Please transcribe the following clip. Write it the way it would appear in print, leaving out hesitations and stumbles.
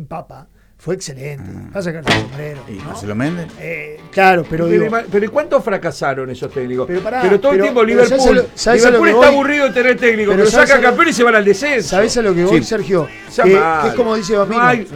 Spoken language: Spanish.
sin papa fue excelente. Va a sacar el sombrero. ¿Y ¿no? Marcelo Méndez? Claro, pero digo, Pero ¿y cuántos fracasaron esos técnicos? Pero pará, todo el pero- tiempo pero Liverpool. ¿sabes a lo Liverpool que está voy? aburrido de tener técnico, Pero pero ¿sabes saca a lo- campeón y se van al descenso. ¿sabés a lo que voy, Sí. Sergio? Sea Que mal. es como dice Bambino. No hay-